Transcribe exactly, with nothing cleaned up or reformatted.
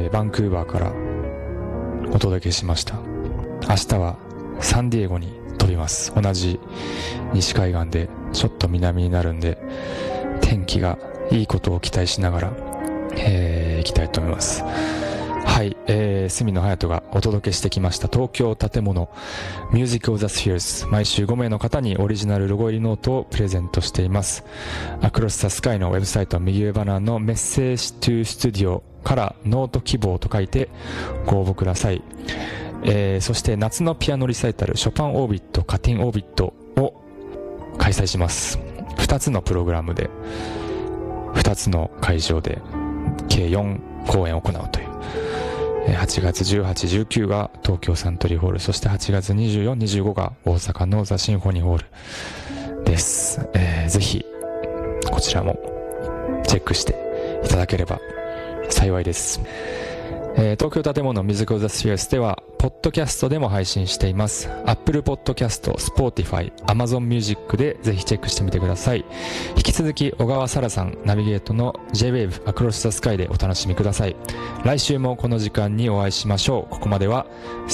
ー、バンクーバーからお届けしました。明日はサンディエゴに飛びます。同じ西海岸でちょっと南になるんで、天気がいいことを期待しながら、えー、行きたいと思います。はい、えー、隅野隼人がお届けしてきました東京建物ミュージックオブザスフィアーズ。毎週ご名の方にオリジナルロゴ入りノートをプレゼントしています。アクロスザスカイのウェブサイト右上バナーのメッセージトゥスタジオからノート希望と書いてご応募ください。えー、そして夏のピアノリサイタルショパンオービットカティンオービットを開催します。ふたつのプログラムでふたつの会場で計よん公演を行うという、はちがつじゅうはち、じゅうくが東京サントリーホール、そしてはちがつにじゅうよっか、にじゅうごが大阪のザ・シンフォニーホールです。えー、ぜひこちらもチェックしていただければ幸いです。えー、東京建物ミュージックオブザスフィアーズではポッドキャストでも配信しています。 Apple Podcast、Spotify、Amazon Music でぜひチェックしてみてください。引き続き小川沙羅さんナビゲートの J-Wave Across the Sky でお楽しみください。来週もこの時間にお会いしましょう。ここまでは